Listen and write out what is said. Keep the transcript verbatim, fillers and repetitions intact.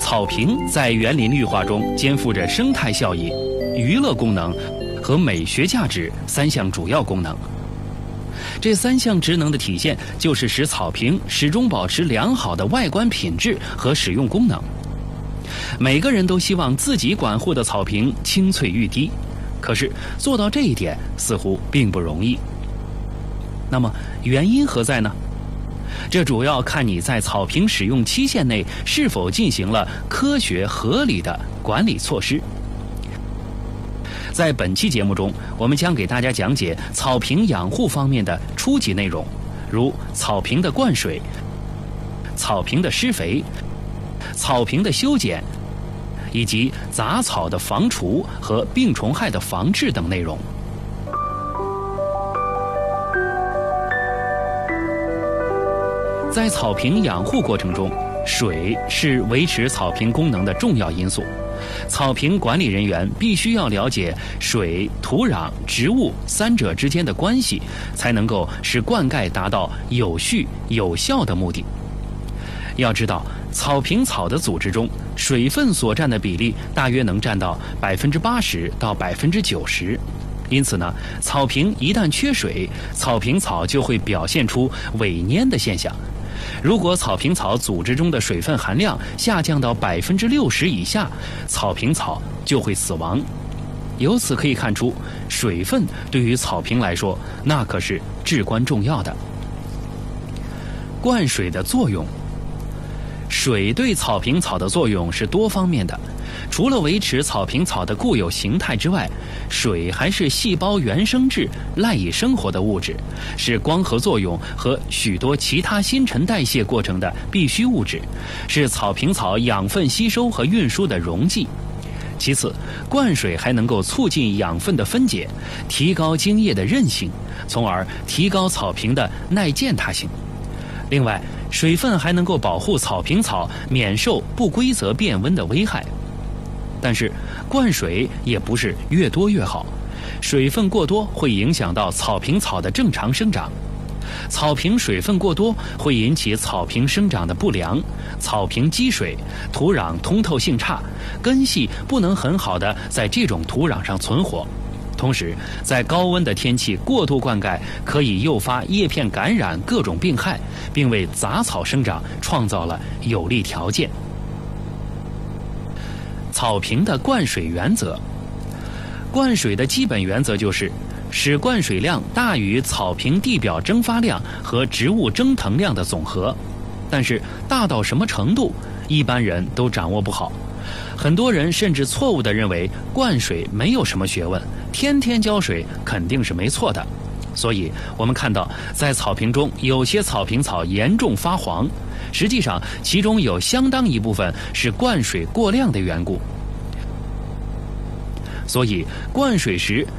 草坪在园林绿化中肩负着生态效益、娱乐功能和美学价值三项主要功能。这三项职能的体现，就是使草坪始终保持良好的外观品质和使用功能。每个人都希望自己管护的草坪青翠欲滴，可是做到这一点似乎并不容易。那么原因何在呢？这主要看你在草坪使用期限内是否进行了科学合理的管理措施。在本期节目中，我们将给大家讲解草坪养护方面的初级内容，如草坪的灌水、草坪的施肥、草坪的修剪，以及杂草的防除和病虫害的防治等内容。在草坪养护过程中，水是维持草坪功能的重要因素。草坪管理人员必须要了解水、土壤、植物三者之间的关系，才能够使灌溉达到有序有效的目的。要知道，草坪草的组织中，水分所占的比例大约能占到百分之八十到百分之九十。因此呢，草坪一旦缺水，草坪草就会表现出萎蔫的现象。如果草坪草组织中的水分含量下降到百分之六十以下，草坪草就会死亡。由此可以看出，水分对于草坪来说，那可是至关重要的。灌水的作用，水对草坪草的作用是多方面的。除了维持草坪草的固有形态之外，水还是细胞原生质赖以生活的物质，是光合作用和许多其他新陈代谢过程的必需物质，是草坪草养分吸收和运输的溶剂。其次，灌水还能够促进养分的分解，提高茎叶的韧性，从而提高草坪的耐践踏性。另外，水分还能够保护草坪草免受不规则变温的危害。但是灌水也不是越多越好，水分过多会影响到草坪草的正常生长。草坪水分过多会引起草坪生长的不良，草坪积水，土壤通透性差，根系不能很好的在这种土壤上存活。同时，在高温的天气过度灌溉可以诱发叶片感染各种病害，并为杂草生长创造了有利条件。草坪的灌水原则，灌水的基本原则就是使灌水量大于草坪地表蒸发量和植物蒸腾量的总和。但是大到什么程度，一般人都掌握不好。很多人甚至错误地认为灌水没有什么学问，天天浇水肯定是没错的。所以我们看到，在草坪中有些草坪草严重发黄，实际上其中有相当一部分是灌水过量的缘故。所以灌水时